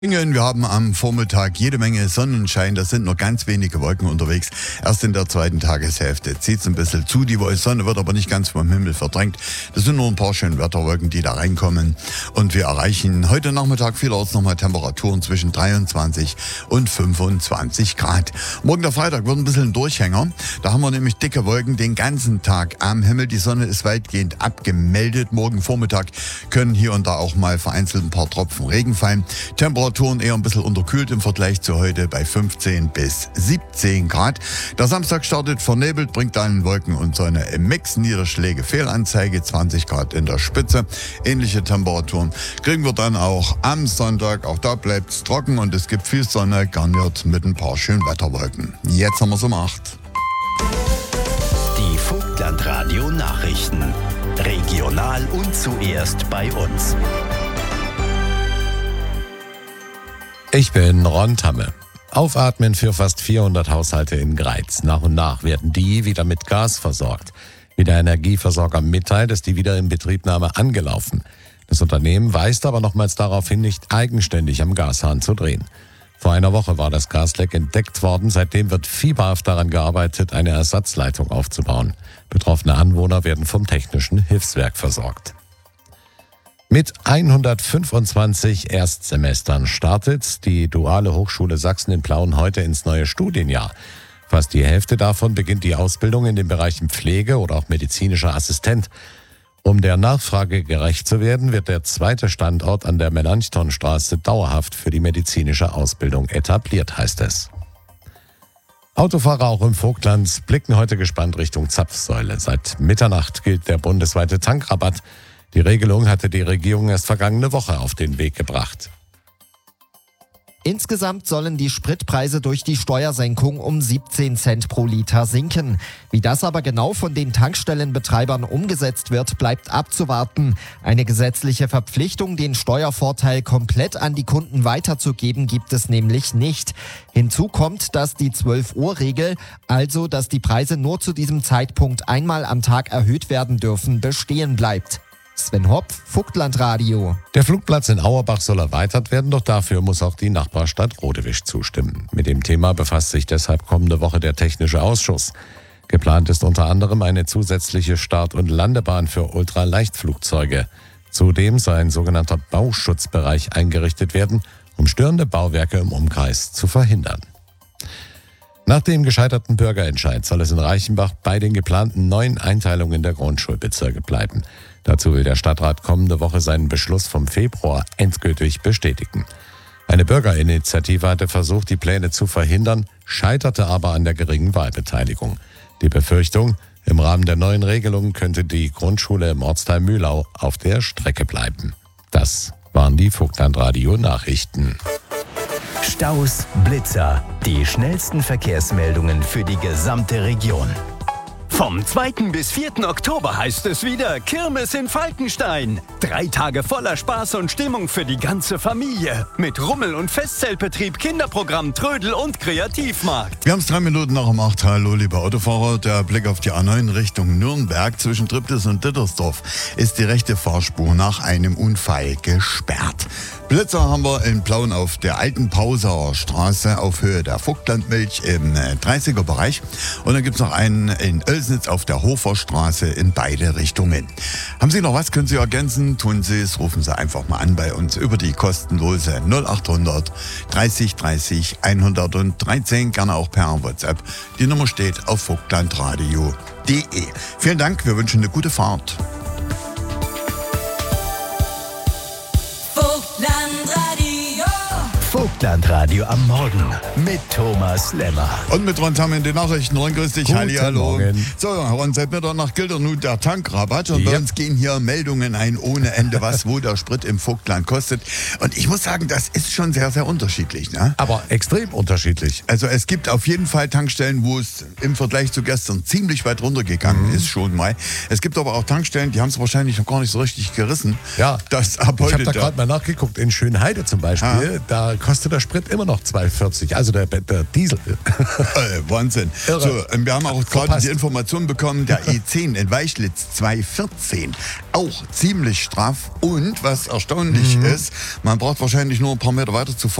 Wir haben am Vormittag jede Menge Sonnenschein, das sind nur ganz wenige Wolken unterwegs. Erst in der zweiten Tageshälfte zieht es ein bisschen zu, die Sonne wird aber nicht ganz vom Himmel verdrängt. Das sind nur ein paar schöne Wetterwolken, die da reinkommen. Und wir erreichen heute Nachmittag vielerorts nochmal Temperaturen zwischen 23 und 25 Grad. Morgen der Freitag wird ein bisschen ein Durchhänger. Da haben wir nämlich dicke Wolken den ganzen Tag am Himmel. Die Sonne ist weitgehend abgemeldet. Morgen Vormittag können hier und da auch mal vereinzelt ein paar Tropfen Regen fallen. Temperaturen eher ein bisschen unterkühlt im Vergleich zu heute bei 15 bis 17 Grad. Der Samstag startet vernebelt, bringt dann Wolken und Sonne im Mix. Niederschläge, Fehlanzeige, 20 Grad in der Spitze. Ähnliche Temperaturen kriegen wir dann auch am Sonntag. Auch da bleibt es trocken und es gibt viel Sonne, garniert mit ein paar schönen Wetterwolken. Jetzt haben wir es um 8. Die Vogtland-Radio Nachrichten. Regional und zuerst bei uns. Ich bin Ron Tamme. Aufatmen für fast 400 Haushalte in Greiz. Nach und nach werden die wieder mit Gas versorgt. Wie der Energieversorger mitteilt, ist die Wiederinbetriebnahme angelaufen. Das Unternehmen weist aber nochmals darauf hin, nicht eigenständig am Gashahn zu drehen. Vor einer Woche war das Gasleck entdeckt worden. Seitdem wird fieberhaft daran gearbeitet, eine Ersatzleitung aufzubauen. Betroffene Anwohner werden vom Technischen Hilfswerk versorgt. Mit 125 Erstsemestern startet die Duale Hochschule Sachsen in Plauen heute ins neue Studienjahr. Fast die Hälfte davon beginnt die Ausbildung in den Bereichen Pflege oder auch medizinischer Assistent. Um der Nachfrage gerecht zu werden, wird der zweite Standort an der Melanchthonstraße dauerhaft für die medizinische Ausbildung etabliert, heißt es. Autofahrer auch im Vogtland blicken heute gespannt Richtung Zapfsäule. Seit Mitternacht gilt der bundesweite Tankrabatt. Die Regelung hatte die Regierung erst vergangene Woche auf den Weg gebracht. Insgesamt sollen die Spritpreise durch die Steuersenkung um 17 Cent pro Liter sinken. Wie das aber genau von den Tankstellenbetreibern umgesetzt wird, bleibt abzuwarten. Eine gesetzliche Verpflichtung, den Steuervorteil komplett an die Kunden weiterzugeben, gibt es nämlich nicht. Hinzu kommt, dass die 12-Uhr-Regel, also dass die Preise nur zu diesem Zeitpunkt einmal am Tag erhöht werden dürfen, bestehen bleibt. Sven Hopf, Vogtland-Radio. Der Flugplatz in Auerbach soll erweitert werden, doch dafür muss auch die Nachbarstadt Rodewisch zustimmen. Mit dem Thema befasst sich deshalb kommende Woche der Technische Ausschuss. Geplant ist unter anderem eine zusätzliche Start- und Landebahn für Ultraleichtflugzeuge. Zudem soll ein sogenannter Bauschutzbereich eingerichtet werden, um störende Bauwerke im Umkreis zu verhindern. Nach dem gescheiterten Bürgerentscheid soll es in Reichenbach bei den geplanten neuen Einteilungen der Grundschulbezirke bleiben. Dazu will der Stadtrat kommende Woche seinen Beschluss vom Februar endgültig bestätigen. Eine Bürgerinitiative hatte versucht, die Pläne zu verhindern, scheiterte aber an der geringen Wahlbeteiligung. Die Befürchtung, im Rahmen der neuen Regelung könnte die Grundschule im Ortsteil Mühlau auf der Strecke bleiben. Das waren die Vogtland-Radio Nachrichten. Staus, Blitzer, die schnellsten Verkehrsmeldungen für die gesamte Region. Vom 2. bis 4. Oktober heißt es wieder Kirmes in Falkenstein. 3 Tage voller Spaß und Stimmung für die ganze Familie. Mit Rummel- und Festzeltbetrieb, Kinderprogramm, Trödel und Kreativmarkt. Wir haben es 3 Minuten nach um 8. Hallo, liebe Autofahrer. Der Blick auf die A9 Richtung Nürnberg zwischen Triptis und Dittersdorf ist die rechte Fahrspur nach einem Unfall gesperrt. Blitzer haben wir in Plauen auf der alten Pausauer Straße auf Höhe der Vogtlandmilch im 30er Bereich. Und dann gibt es noch einen in Oelsnitz auf der Hofer Straße in beide Richtungen. Haben Sie noch was, können Sie ergänzen? Tun Sie es, rufen Sie einfach mal an bei uns über die kostenlose 0800 30 30 113, gerne auch per WhatsApp. Die Nummer steht auf vogtlandradio.de. Vielen Dank, wir wünschen eine gute Fahrt. Vogtland-Radio am Morgen mit Thomas Lemmer. Und mit Ron Tamm in den Nachrichten. Ron, grüß dich. Guten Hallo. Morgen. So, Ron, seit Mitternacht gilt nun der Tankrabatt. Und bei uns gehen hier Meldungen ein ohne Ende, wo der Sprit im Vogtland kostet. Und ich muss sagen, das ist schon sehr, sehr unterschiedlich. Ne? Aber extrem unterschiedlich. Also es gibt auf jeden Fall Tankstellen, wo es im Vergleich zu gestern ziemlich weit runtergegangen ist schon mal. Es gibt aber auch Tankstellen, die haben es wahrscheinlich noch gar nicht so richtig gerissen. Ja, dass ab ich heute habe da gerade mal nachgeguckt. In Schönheide zum Beispiel, da kostet kostet der Sprit immer noch 2,40, also der Diesel. Wahnsinn. Irre. So, wir haben auch gerade Verpasst. die Information bekommen, der E10 in Weichlitz 2,14, auch ziemlich straff. Und was erstaunlich ist, man braucht wahrscheinlich nur ein paar Meter weiter zu fahren.